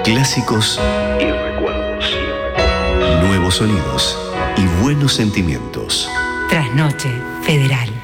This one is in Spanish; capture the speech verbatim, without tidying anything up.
Clásicos y recuerdos. Nuevos sonidos y buenos sentimientos. Trasnoche Federal.